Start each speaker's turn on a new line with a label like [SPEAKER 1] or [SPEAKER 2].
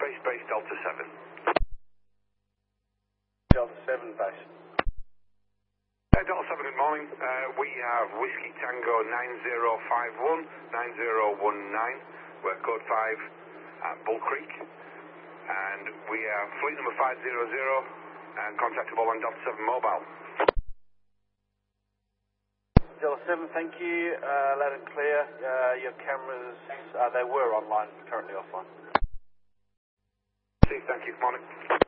[SPEAKER 1] base Delta 7.
[SPEAKER 2] Delta 7 base.
[SPEAKER 1] Delta 7, good morning. We have Whiskey Tango 9051, 9019. We're code 5 at Bull Creek. And we have fleet number 500 and contactable on Delta 7 mobile.
[SPEAKER 2] Delta 7, thank you. Loud and clear. Your cameras, they were online, currently offline.
[SPEAKER 1] See, thank you. Morning.